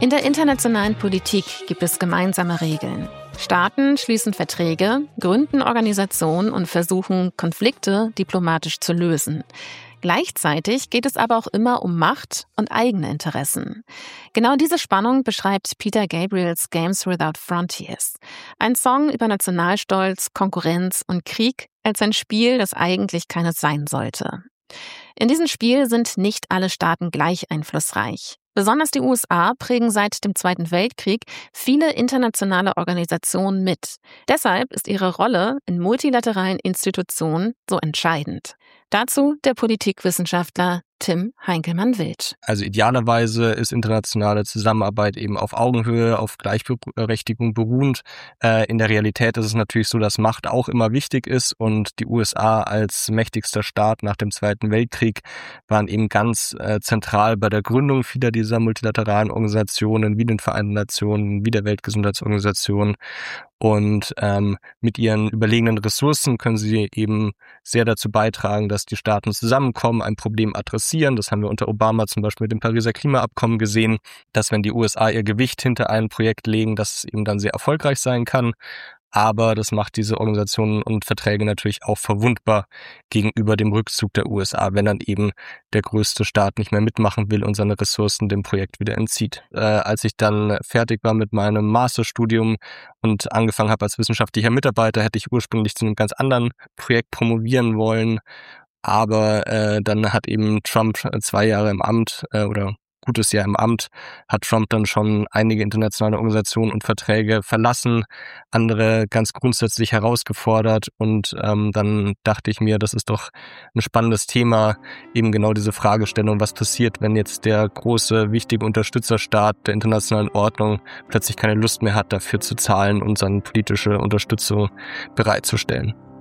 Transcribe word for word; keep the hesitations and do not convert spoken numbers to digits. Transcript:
In der internationalen Politik gibt es gemeinsame Regeln. Staaten schließen Verträge, gründen Organisationen und versuchen, Konflikte diplomatisch zu lösen. Gleichzeitig geht es aber auch immer um Macht und eigene Interessen. Genau diese Spannung beschreibt Peter Gabriels Games Without Frontiers. Ein Song über Nationalstolz, Konkurrenz und Krieg als ein Spiel, das eigentlich keines sein sollte. In diesem Spiel sind nicht alle Staaten gleich einflussreich. Besonders die U S A prägen seit dem Zweiten Weltkrieg viele internationale Organisationen mit. Deshalb ist ihre Rolle in multilateralen Institutionen so entscheidend. Dazu der Politikwissenschaftler Tim Heinkelmann-Wild. Also idealerweise ist internationale Zusammenarbeit eben auf Augenhöhe, auf Gleichberechtigung beruhend. Äh, in der Realität ist es natürlich so, dass Macht auch immer wichtig ist und die U S A als mächtigster Staat nach dem Zweiten Weltkrieg waren eben ganz äh, zentral bei der Gründung vieler dieser multilateralen Organisationen, wie den Vereinten Nationen, wie der Weltgesundheitsorganisation. Und ähm, mit ihren überlegenen Ressourcen können sie eben sehr dazu beitragen, dass die Staaten zusammenkommen, ein Problem adressieren. Das haben wir unter Obama zum Beispiel mit dem Pariser Klimaabkommen gesehen, dass wenn die U S A ihr Gewicht hinter ein Projekt legen, dass es eben dann sehr erfolgreich sein kann. Aber das macht diese Organisationen und Verträge natürlich auch verwundbar gegenüber dem Rückzug der U S A, wenn dann eben der größte Staat nicht mehr mitmachen will und seine Ressourcen dem Projekt wieder entzieht. Äh, als ich dann fertig war mit meinem Masterstudium und angefangen habe als wissenschaftlicher Mitarbeiter, hätte ich ursprünglich zu einem ganz anderen Projekt promovieren wollen. Aber äh, dann hat eben Trump zwei Jahre im Amt äh, oder gutes Jahr im Amt, hat Trump dann schon einige internationale Organisationen und Verträge verlassen, andere ganz grundsätzlich herausgefordert und ähm, dann dachte ich mir, das ist doch ein spannendes Thema, eben genau diese Fragestellung, was passiert, wenn jetzt der große, wichtige Unterstützerstaat der internationalen Ordnung plötzlich keine Lust mehr hat, dafür zu zahlen und seine politische Unterstützung bereitzustellen.